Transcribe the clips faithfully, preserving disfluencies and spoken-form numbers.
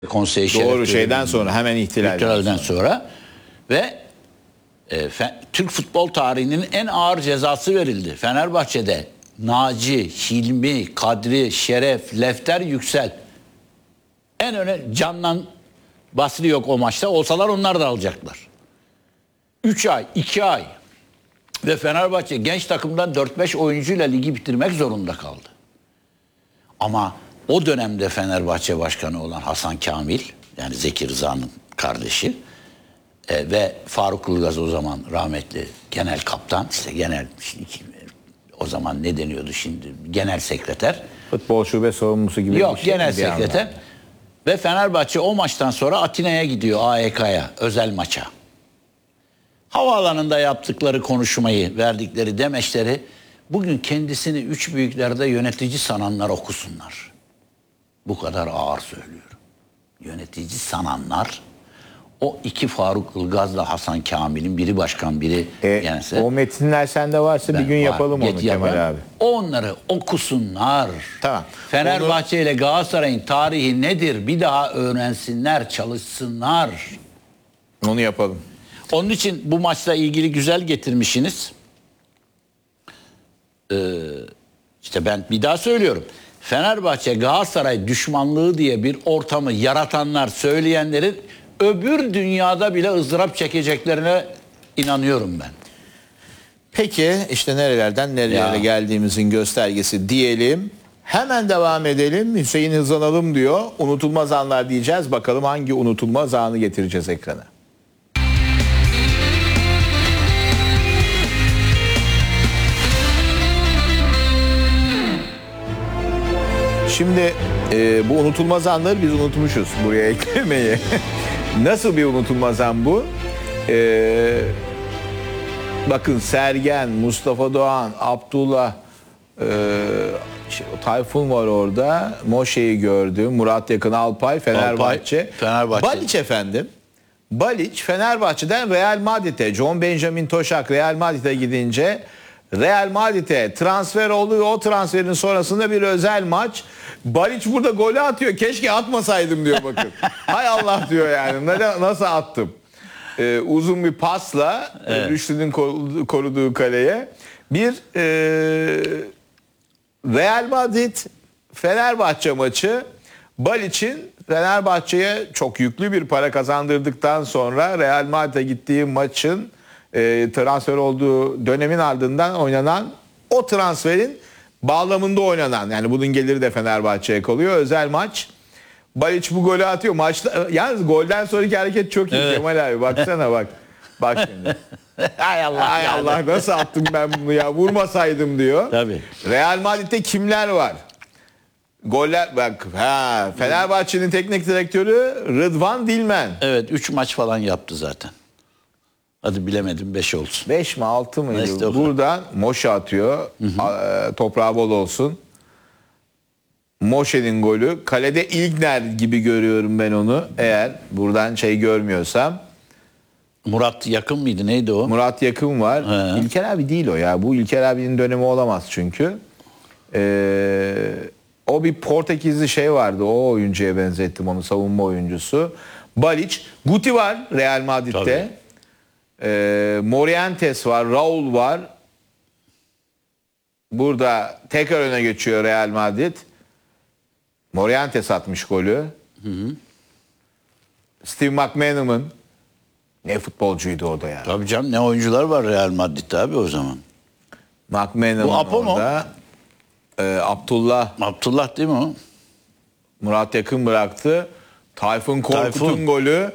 Konsey Doğru, şeyden sonra, hemen ihtilalden, ihtilalden sonra. sonra ve e, Fe, Türk futbol tarihinin en ağır cezası verildi. Fenerbahçe'de Naci, Hilmi, Kadri, Şeref, Lefter, Yüksel. En öne Can'dan Basri yok o maçta. Olsalar onlar da alacaklar. üç ay, iki ay ve Fenerbahçe genç takımdan dört beş oyuncuyla ligi bitirmek zorunda kaldı. Ama o dönemde Fenerbahçe Başkanı olan Hasan Kamil, yani Zeki Rıza'nın kardeşi e, ve Faruk Ilgaz, o zaman rahmetli genel kaptan, işte genel o zaman ne deniyordu şimdi, genel sekreter. Futbol şube sorumlusu gibi Yok, bir şey. genel sekreter. Anlamda. Ve Fenerbahçe o maçtan sonra Atina'ya gidiyor, A E K'ya, özel maça. Havaalanında yaptıkları konuşmayı, verdikleri demeçleri bugün kendisini üç büyüklerde yönetici sananlar okusunlar. Bu kadar ağır söylüyorum. Yönetici sananlar, o iki Faruk Ilgaz'la Hasan Kamil'in, biri başkan biri E, yense. o metinler sende varsa bir gün var, yapalım onu Kemal yapalım. abi. Onları okusunlar. Tamam. Fenerbahçe onu... ile Galatasaray'ın tarihi nedir? Bir daha öğrensinler, çalışsınlar. Onu yapalım. Onun için bu maçla ilgili güzel getirmişsiniz. Ee, işte ben bir daha söylüyorum. Fenerbahçe Galatasaray düşmanlığı diye bir ortamı yaratanlar, söyleyenlerin öbür dünyada bile ızdırap çekeceklerine inanıyorum ben. Peki işte nerelerden nerelere Ya. geldiğimizin göstergesi diyelim. Hemen devam edelim. Hüseyin hızlanalım diyor. Unutulmaz anlar diyeceğiz. Bakalım hangi unutulmaz anı getireceğiz ekrana. Şimdi e, bu unutulmaz anları biz unutmuşuz buraya eklemeyi. Nasıl bir unutulmaz an bu? E, bakın Sergen, Mustafa Doğan, Abdullah, e, şey, Tayfun var orada. Moşe'yi gördüm. Murat Yakın, Alpay, Fenerbahçe. Alpay, Fenerbahçe. Baliç efendim. Baliç Fenerbahçe'den Real Madrid'e, John Benjamin Toşak Real Madrid'e gidince Real Madrid'e transfer oluyor. O transferin sonrasında bir özel maç. Baliç burada golü atıyor. Keşke atmasaydım diyor bakın. Hay Allah diyor yani. Nasıl attım? Ee, uzun bir pasla evet. Rüştü'nün koruduğu kaleye. Bir e, Real Madrid Fenerbahçe maçı. Baliç'in Fenerbahçe'ye çok yüklü bir para kazandırdıktan sonra Real Madrid'e gittiği maçın e, transfer olduğu dönemin ardından oynanan, o transferin bağlamında oynanan, yani bunun geliri de Fenerbahçe'ye kalıyor. Özel maç. Baliç bu golü atıyor. Maçta yalnız golden sonraki hareket çok iyi, evet. Kemal abi baksana bak. Bak şimdi. Hay Allah. Hay yani. Allah, nasıl attım ben bunu ya, vurmasaydım diyor. Tabii. Real Madrid'de kimler var? Goller bak, ha Fenerbahçe'nin teknik direktörü Rıdvan Dilmen. Evet, üç maç falan yaptı zaten. Hadi bilemedim, beş olsun. beş mi altı mıydı? Neyse, buradan Moşe atıyor. Hı hı. Toprağı bol olsun. Moşe'nin golü. Kalede İlgner gibi görüyorum ben onu. Eğer buradan şey görmüyorsam. Murat Yakın mıydı? Neydi o? Murat Yakın var. He. İlker abi değil o ya. Bu İlker abinin dönemi olamaz çünkü. Ee, o bir Portekizli şey vardı. O oyuncuya benzettim onu, savunma oyuncusu. Baliç. Guti var Real Madrid'de. Ee, Morientes var. Raul var. Burada tekrar öne geçiyor Real Madrid. Morientes atmış golü. Hı hı. Steve McManaman. Ne futbolcuydu o da ya. Tabii canım, ne oyuncular var Real Madrid'de abi o zaman. McManaman bu Apo orada. Ee, Abdullah. Abdullah değil mi o? Murat Yakın bıraktı. Tayfun Korkut'un Tayfun. golü.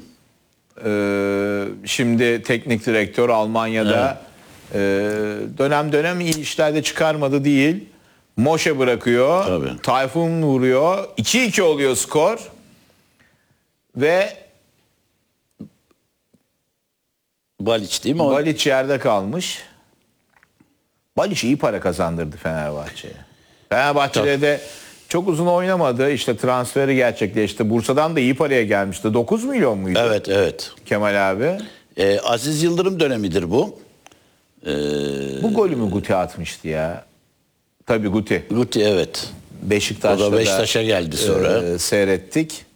ee, şimdi teknik direktör Almanya'da. Evet. Ee, dönem dönem iyi işlerde çıkarmadı değil. Moşe bırakıyor. Tabii. Tayfun vuruyor. iki iki oluyor skor. Ve Baliç değil mi o? Baliç yerde kalmış. Baliç iyi para kazandırdı Fenerbahçe'ye. Fenerbahçe'de Tabii. de çok uzun oynamadı. İşte transferi gerçekleşti. Bursa'dan da iyi paraya gelmişti. dokuz milyon muydu? Evet, evet. Kemal abi. Ee, Aziz Yıldırım dönemidir bu. Ee... Bu golü mü Guti atmıştı ya? Tabii Guti. Guti, evet. Beşiktaş'ta o da Beşiktaş'a geldi sonra. E, seyrettik.